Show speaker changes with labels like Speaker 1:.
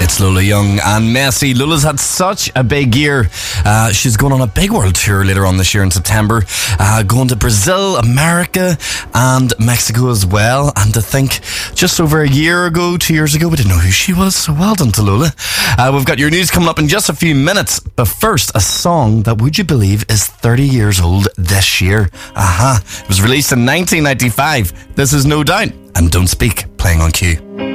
Speaker 1: It's Lola Young and Messi. Lola's had such a big year. She's going on a big world tour later on this year in September, going to Brazil, America and Mexico as well. And to think, just over a year ago, 2 years ago, we didn't know who she was, so well done to Lola. We've got your news coming up in just a few minutes, but first, a song that, would you believe, is 30 years old this year. It was released in 1995. This is No Doubt and Don't Speak, playing on Q.